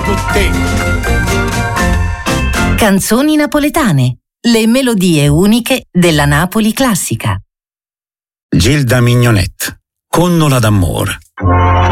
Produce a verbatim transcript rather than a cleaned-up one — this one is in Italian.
tutti. Canzoni napoletane, le melodie uniche della Napoli classica. Gilda Mignonet, Connola d'amore.